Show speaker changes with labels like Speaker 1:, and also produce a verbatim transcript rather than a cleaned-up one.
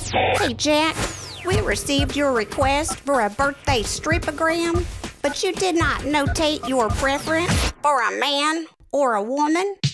Speaker 1: Hey, Jack, we received your request for a birthday stripogram, but you did not notate your preference for a man or a woman.